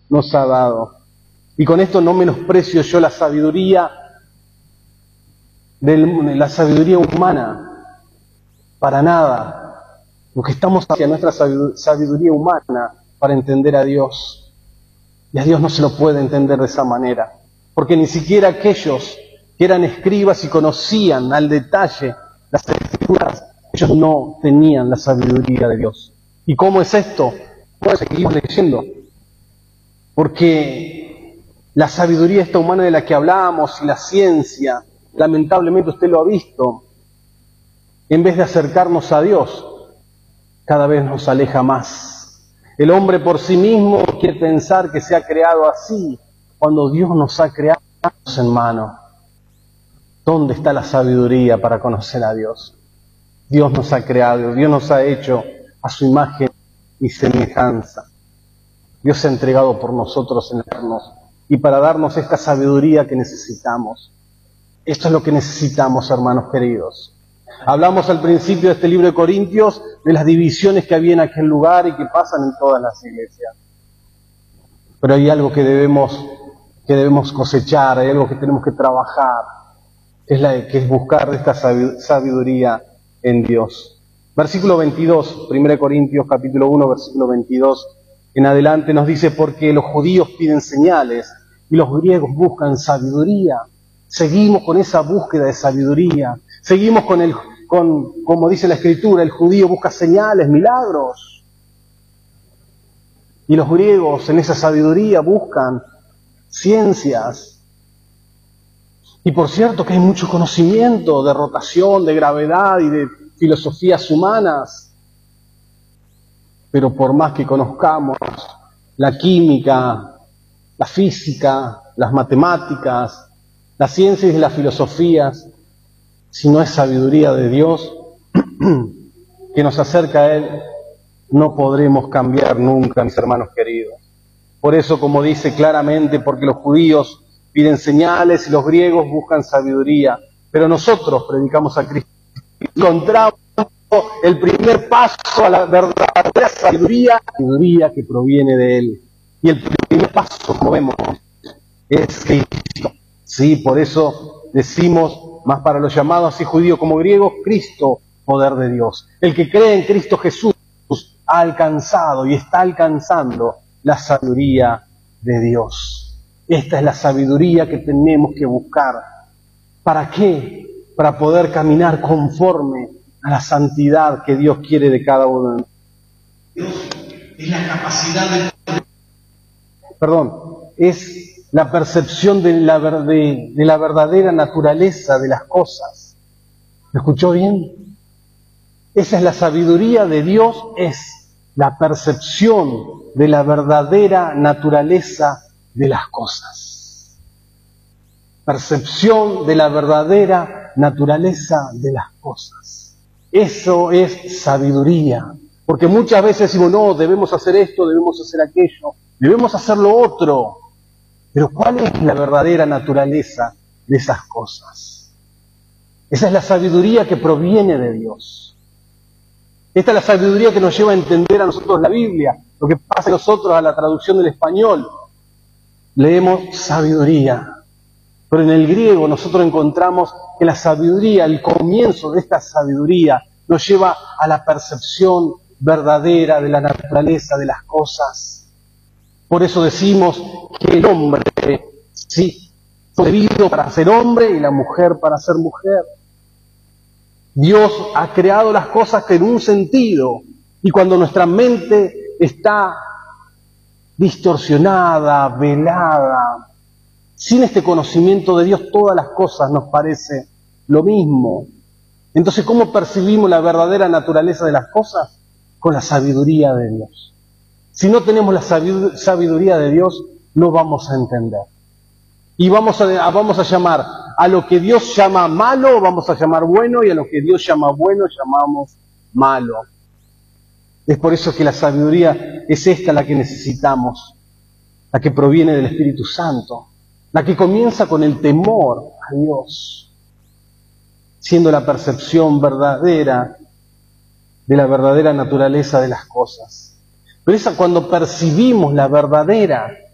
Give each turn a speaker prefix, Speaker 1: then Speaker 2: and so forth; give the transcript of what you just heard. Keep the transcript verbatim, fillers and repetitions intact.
Speaker 1: nos ha dado. Y con esto no menosprecio yo la sabiduría, de la sabiduría humana, para nada. Lo que estamos hacia nuestra sabiduría humana para entender a Dios. Y a Dios no se lo puede entender de esa manera. Porque ni siquiera aquellos que eran escribas y conocían al detalle las escrituras, ellos no tenían la sabiduría de Dios. ¿Y cómo es esto? Bueno, seguimos leyendo. Porque la sabiduría esta humana de la que hablamos y la ciencia, lamentablemente usted lo ha visto, en vez de acercarnos a Dios, cada vez nos aleja más. El hombre por sí mismo quiere pensar que se ha creado así, cuando Dios nos ha creado en mano. ¿Dónde está la sabiduría para conocer a Dios? Dios nos ha creado, Dios nos ha hecho a su imagen y semejanza. Dios se ha entregado por nosotros en darnos y para darnos esta sabiduría que necesitamos. Esto es lo que necesitamos, hermanos queridos. Hablamos al principio de este libro de Corintios de las divisiones que había en aquel lugar y que pasan en todas las iglesias. Pero hay algo que debemos, que debemos cosechar, hay algo que tenemos que trabajar, que es, la, que es buscar esta sabiduría en Dios. Versículo veintidós, primera de Corintios capítulo uno, versículo veintidós, en adelante nos dice: porque los judíos piden señales y los griegos buscan sabiduría. Seguimos con esa búsqueda de sabiduría. Seguimos con el, con, como dice la Escritura, el judío busca señales, milagros. Y los griegos en esa sabiduría buscan ciencias. Y por cierto que hay mucho conocimiento de rotación, de gravedad y de filosofías humanas. Pero por más que conozcamos la química, la física, las matemáticas, las ciencias y las filosofías, si no es sabiduría de Dios que nos acerca a Él, no podremos cambiar nunca, mis hermanos queridos. Por eso, como dice claramente, porque los judíos piden señales y los griegos buscan sabiduría, pero nosotros predicamos a Cristo. Encontramos el primer paso a la verdadera sabiduría, sabiduría que proviene de Él. Y el primer paso, como vemos, es Cristo. Sí, por eso decimos, más para los llamados así judíos como griegos, Cristo, poder de Dios. El que cree en Cristo Jesús ha alcanzado y está alcanzando la sabiduría de Dios. Esta es la sabiduría que tenemos que buscar. ¿Para qué? Para poder caminar conforme a la santidad que Dios quiere de cada uno de nosotros. Dios es la capacidad de... Perdón, es la percepción de la, de, de la verdadera naturaleza de las cosas. ¿Me escuchó bien? Esa es la sabiduría de Dios, es la percepción de la verdadera naturaleza de las cosas. Percepción de la verdadera naturaleza de las cosas. Eso es sabiduría. Porque muchas veces decimos, no, debemos hacer esto, debemos hacer aquello, debemos hacer lo otro. Pero ¿cuál es la verdadera naturaleza de esas cosas? Esa es la sabiduría que proviene de Dios. Esta es la sabiduría que nos lleva a entender a nosotros la Biblia. Lo que pasa a nosotros a la traducción del español. Leemos sabiduría. Pero en el griego nosotros encontramos que la sabiduría, el comienzo de esta sabiduría, nos lleva a la percepción verdadera de la naturaleza de las cosas. Por eso decimos que el hombre, sí, fue debido para ser hombre y la mujer para ser mujer. Dios ha creado las cosas en un sentido, y cuando nuestra mente está distorsionada, velada, sin este conocimiento de Dios, todas las cosas nos parece lo mismo. Entonces, ¿cómo percibimos la verdadera naturaleza de las cosas? Con la sabiduría de Dios. Si no tenemos la sabiduría de Dios, no vamos a entender. Y vamos a, vamos a llamar a lo que Dios llama malo, vamos a llamar bueno, y a lo que Dios llama bueno, llamamos malo. Es por eso que la sabiduría es esta la que necesitamos, la que proviene del Espíritu Santo, la que comienza con el temor a Dios, siendo la percepción verdadera de la verdadera naturaleza de las cosas. Pero esa cuando percibimos la verdadera